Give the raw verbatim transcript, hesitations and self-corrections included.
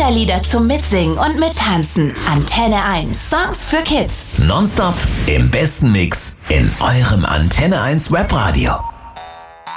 Kinderlieder zum Mitsingen und Mittanzen. Antenne eins. Songs für Kids. Nonstop im besten Mix in eurem Antenne eins Webradio.